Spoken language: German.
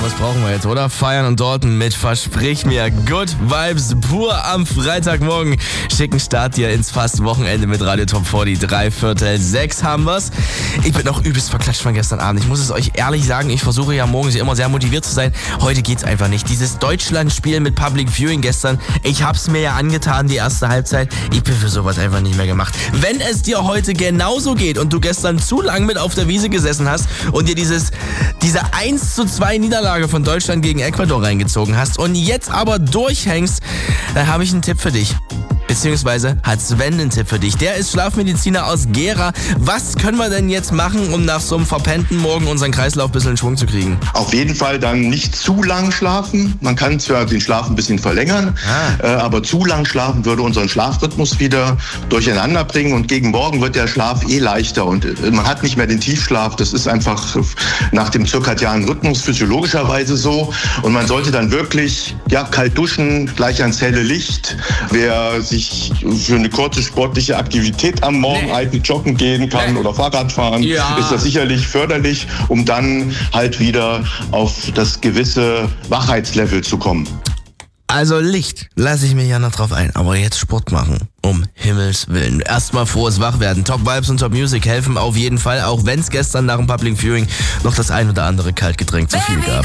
was brauchen wir jetzt, oder? Feiern und Dalton mit Versprich mir. Good Vibes pur am Freitagmorgen. Schicken Start dir ins fast Wochenende mit Radio Top 40. 5:45 haben wir's. Ich bin noch übelst verklatscht von gestern Abend. Ich muss es euch ehrlich sagen, ich versuche ja morgens immer sehr motiviert zu sein. Heute geht's einfach nicht. Dieses Deutschland-Spiel mit Public Viewing gestern, ich hab's mir ja angetan, die erste Halbzeit. Ich bin für sowas einfach nicht mehr gemacht. Wenn es dir heute genauso geht und du gestern zu lang mit auf der Wiese gesessen hast und dir diese 1:2 Niederlage von Deutschland gegen Ecuador reingezogen hast und jetzt aber durchhängst, dann habe ich einen Tipp für dich. Beziehungsweise hat Sven einen Tipp für dich. Der ist Schlafmediziner aus Gera. Was können wir denn jetzt machen, um nach so einem verpennten Morgen unseren Kreislauf ein bisschen in Schwung zu kriegen? Auf jeden Fall dann nicht zu lang schlafen. Man kann zwar den Schlaf ein bisschen verlängern, aber zu lang schlafen würde unseren Schlafrhythmus wieder durcheinander bringen. Und gegen morgen wird der Schlaf leichter und man hat nicht mehr den Tiefschlaf. Das ist einfach nach dem zirkadianen Rhythmus physiologischerweise so. Und man sollte dann wirklich kalt duschen, gleich ans helle Licht. Wer sich für eine kurze sportliche Aktivität am Morgen eigentlich joggen gehen kann oder Fahrrad fahren, ist das sicherlich förderlich, um dann halt wieder auf das gewisse Wachheitslevel zu kommen. Also Licht lasse ich mir ja noch drauf ein, aber jetzt Sport machen, um Himmels Willen. Erstmal frohes Wachwerden. Top Vibes und Top Music helfen auf jeden Fall, auch wenn es gestern nach dem Public Viewing noch das ein oder andere Kaltgetränk zu viel gab.